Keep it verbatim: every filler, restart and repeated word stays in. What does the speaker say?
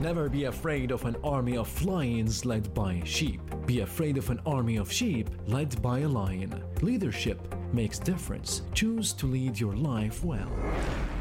Never be afraid of an army of lions led by sheep. Be afraid of an army of sheep led by a lion. Leadership makes difference. Choose to lead your life well.